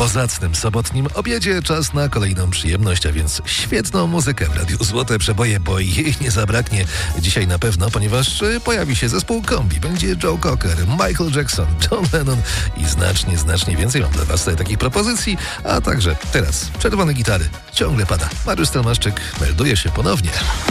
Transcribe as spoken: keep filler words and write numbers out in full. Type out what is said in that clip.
Po zacnym sobotnim obiedzie czas na kolejną przyjemność, a więc świetną muzykę w Radiu Złote Przeboje, bo jej nie zabraknie dzisiaj na pewno, ponieważ pojawi się zespół kombi. Będzie Joe Cocker, Michael Jackson, John Lennon i znacznie, znacznie więcej. Mam dla was tutaj takich propozycji, a także teraz czerwone gitary. Ciągle pada. Mariusz Stelmaszczyk melduje się ponownie.